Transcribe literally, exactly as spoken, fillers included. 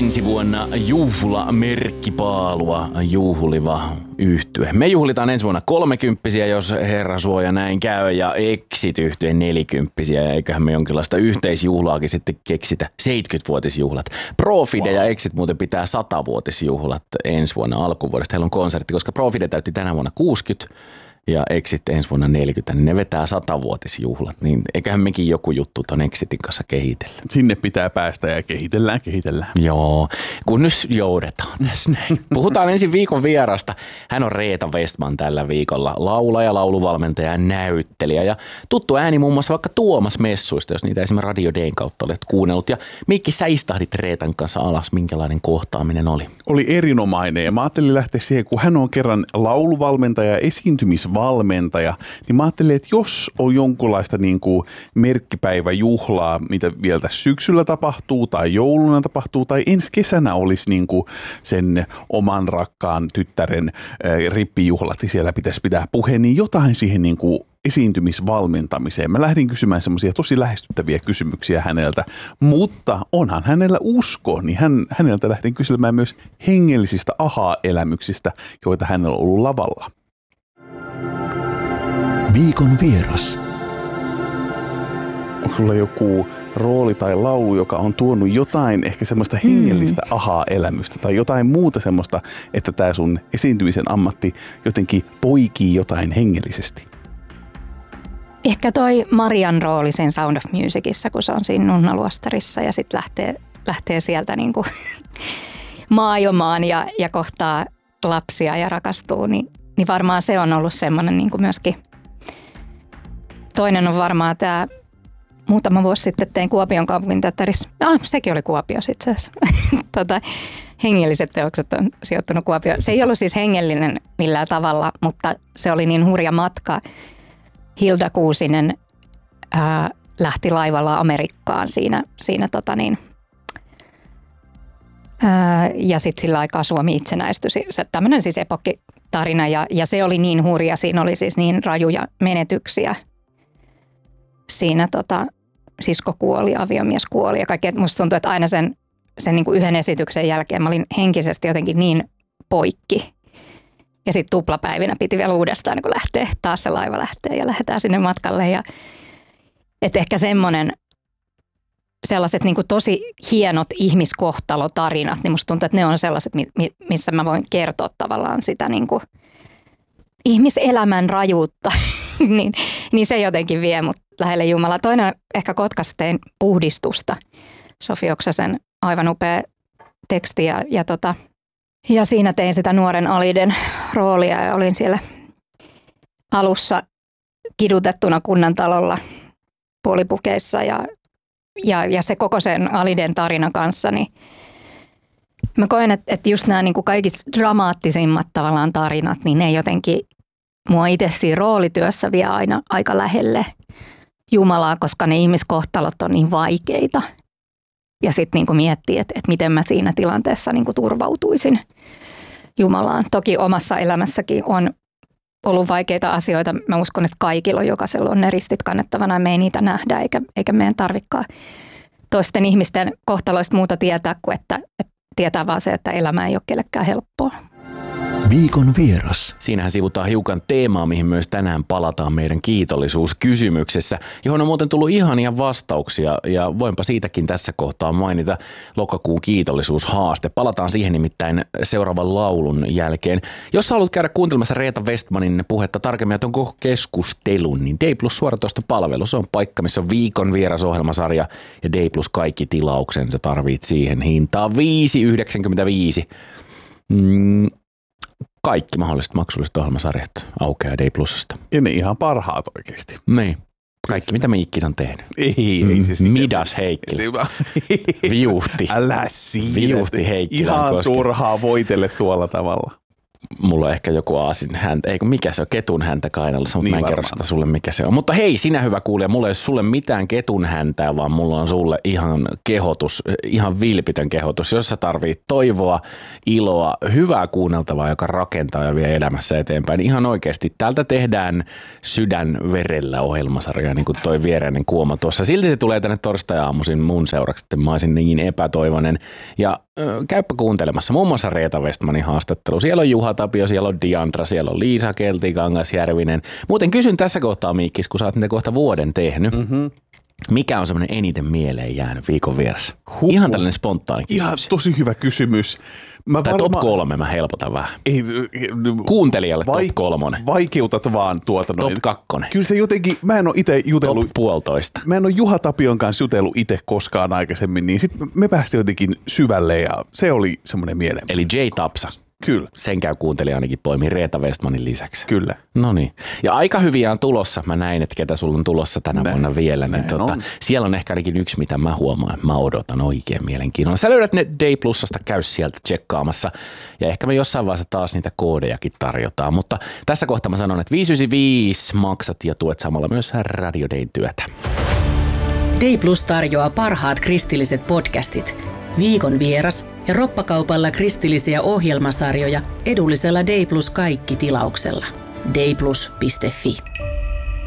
ensi vuonna juhla merkkipaalua juhliva yhtye. Me juhlitaan ensi vuonna kolmekymppisiä, jos herra suoja näin käy, ja Exit-yhtyeen nelikymppisiä, ja eiköhän me jonkinlaista yhteisjuhlaakin sitten keksitä. seitsemänkymmenvuotisjuhlat. Profide wow. ja Exit muuten pitää satavuotisjuhlat ensi vuonna alkuvuodesta. Heillä on konsertti, koska Profide täytti tänä vuonna kuusikymmentä. Ja Exit ensi vuonna neljäkymmentä, niin ne vetää satavuotisjuhlat, niin eiköhän mekin joku juttu ton Exitin kanssa kehitellä. Sinne pitää päästä ja kehitellään, kehitellään. Joo, kun nyt joudetaan tässä näin. Puhutaan ensin viikon vierasta. Hän on Reetta Westman tällä viikolla, laulaja, lauluvalmentaja ja näyttelijä. Ja tuttu ääni muun muassa vaikka Tuomas Messuista, jos niitä esimerkiksi Radio Dayn kautta olet kuunnellut. Ja Mikki, sä istahdit Reetan kanssa alas, minkälainen kohtaaminen oli? Oli erinomainen, ja mä ajattelin lähteä siihen, kun hän on kerran lauluvalmentaja ja esiintymisvalmentaja. valmentaja, niin mä ajattelin, että jos on jonkunlaista niin kuin merkkipäiväjuhlaa, mitä vielä tässä syksyllä tapahtuu tai jouluna tapahtuu tai ensi kesänä olisi niin kuin sen oman rakkaan tyttären äh, rippijuhlat, niin siellä pitäisi pitää puheen, niin jotain siihen niin kuin esiintymisvalmentamiseen. Mä lähdin kysymään semmoisia tosi lähestyttäviä kysymyksiä häneltä, mutta onhan hänellä usko, niin hän, häneltä lähdin kyselemään myös hengellisistä aha-elämyksistä, joita hänellä on ollut lavalla. Viikon vieras. Onko sulla joku rooli tai laulu, joka on tuonut jotain ehkä semmoista hengellistä mm. aha-elämystä tai jotain muuta semmoista, että tämä sun esiintymisen ammatti jotenkin poikii jotain hengellisesti? Ehkä toi Marian rooli sen Sound of Musicissa, kun se on siinä nunnaluostarissa ja sitten lähtee, lähtee sieltä niinku maailmaan ja, ja kohtaa lapsia ja rakastuu, niin, niin varmaan se on ollut semmoinen niinku myöskin. Toinen on varmaan tämä, muutama vuosi sitten tein Kuopion kaupunginteatterissa. Ah, sekin oli Kuopio itse asiassa. tota, hengelliset teokset on sijoittunut Kuopioon. Se ei ollut siis hengellinen millään tavalla, mutta se oli niin hurja matka. Hilda Kuusinen ää, lähti laivalla Amerikkaan siinä, siinä tota niin, ää, ja sitten sillä aikaa Suomi itsenäistyi. Se, tämmöinen siis epokkitarina ja, ja se oli niin hurja, siinä oli siis niin rajuja menetyksiä. Siinä tota, sisko kuoli, aviomies kuoli ja kaikki. Musta tuntuu, että aina sen, sen niin kuin yhden esityksen jälkeen mä olin henkisesti jotenkin niin poikki. Ja sitten tuplapäivinä piti vielä uudestaan niin kun lähteä, taas se laiva lähtee ja lähdetään sinne matkalle. Ja, et ehkä semmoinen, sellaiset niin kuin tosi hienot ihmiskohtalotarinat, niin musta tuntuu, että ne on sellaiset, missä mä voin kertoa tavallaan sitä niin kuin ihmiselämän rajuutta. niin, niin se jotenkin vie mut lähelle Jumalaa. Toinen ehkä Kotkassa tein Puhdistusta. Sofi Oksasen aivan upea teksti ja, ja, tota, ja siinä tein sitä nuoren Aliden roolia ja olin siellä alussa kidutettuna kunnantalolla puolipukeissa ja, ja, ja se koko sen Aliden tarina kanssa, niin mä koen, että, että just nämä niin kuin kaikista dramaattisimmat tavallaan tarinat, niin ne jotenkin mua itse siinä roolityössä vie aina aika lähelle Jumalaa, koska ne ihmiskohtalot on niin vaikeita. Ja sitten niin miettii, että, että miten mä siinä tilanteessa niin turvautuisin Jumalaan. Toki omassa elämässäkin on ollut vaikeita asioita. Mä uskon, että kaikilla on, jokaisella on ne ristit kannettavana. Me ei niitä nähdä, eikä, eikä meidän tarvikaan toisten ihmisten kohtaloista muuta tietää kuin, että, että tietää vaan se, että elämä ei ole kellekään helppoa. Viikon vieras. Siinähän sivutaan hiukan teemaa, mihin myös tänään palataan meidän kiitollisuuskysymyksessä, johon on muuten tullut ihania vastauksia ja voinpa siitäkin tässä kohtaa mainita lokakuun kiitollisuushaaste. Palataan siihen nimittäin seuraavan laulun jälkeen. Jos haluat käydä kuuntelemassa Reetta Westmanin puhetta tarkemmin ja tuon koko keskustelun, niin D Plus suoratoistopalvelu, se on paikka, missä on viikon vierasohjelmasarja ja D Plus kaikki tilauksen, sä tarvit siihen hintaa viisi yhdeksänkymmentäviisi. Mm. Kaikki mahdolliset maksulliset ohjelmasarjat aukeaa D Plusasta. Ja ne ihan parhaat oikeasti. Niin. Kaikki, mitä Miikkis on tehnyt. Ei, ei siis Midas Heikkilä. Viuhti. Älä siinä. Viuhti Heikkilä. Ihan turhaa voitelle tuolla tavalla. Mulla on ehkä joku aasin häntä, ei kun mikä se on, ketun häntä kainalossa, mutta niin mä en kerro sitä sulle mikä se on. Mutta hei, sinä hyvä kuulija, mulla ei ole sulle mitään ketun häntää, vaan mulla on sulle ihan kehotus, ihan vilpitön kehotus, jos sä tarvit toivoa, iloa, hyvää kuunneltavaa, joka rakentaa ja vie elämässä eteenpäin. Ihan oikeasti, täältä tehdään sydän verellä ohjelmasarja, niin kuin toi viereinen kuoma tuossa. Silti se tulee tänne torstai-aamuisin mun seuraksi, että mä olisin niin epätoivoinen. Ja käyppä kuuntelemassa muun muassa Reetta Westmanin haastattelu. Siellä on Juha Tapio, siellä on Diandra, siellä on Liisa Keltikangas-Järvinen. Muuten kysyn tässä kohtaa, Miikkis, kun sä oot niitä kohta vuoden tehnyt. Mm-hmm. Mikä on semmoinen eniten mieleen jäänyt viikon vieressä? Huhu. Ihan tällainen spontaani kysymys. Ihan tosi hyvä kysymys. Mä tai varma... top kolme, mä helpotan vähän. Ei, Kuuntelijalle vaik- top kolmonen. Vaikeutat vaan tuota noin. Top kakkonen. Kyllä se jotenkin, mä en ole itse jutellut. Top puolitoista. Mä en ole Juha Tapion kanssa jutellut itse koskaan aikaisemmin, niin sit me päästiin jotenkin syvälle ja se oli semmoinen mieleen. Eli J. Tapsa. Kyllä. Sen käy kuuntelija ainakin poimii Reetta Westmanin lisäksi. Kyllä. No niin. Ja aika hyviä on tulossa. Mä näin, että ketä sulla on tulossa tänä näin, vuonna vielä. Niin tota, on. Siellä on ehkä ainakin yksi, mitä mä huomaan. Mä odotan oikein mielenkiinnolla. Sä löydät ne Day Plusasta, käy sieltä tsekkaamassa. Ja ehkä me jossain vaiheessa taas niitä koodejakin tarjotaan. Mutta tässä kohtaa mä sanon, että viisi yhdeksän viisi maksat ja tuet samalla myös Radio Dayn työtä. Day Plus tarjoaa parhaat kristilliset podcastit. Viikon vieras ja roppakaupalla kristillisiä ohjelmasarjoja edullisella Day Plus kaikki -tilauksella. dayplus piste fi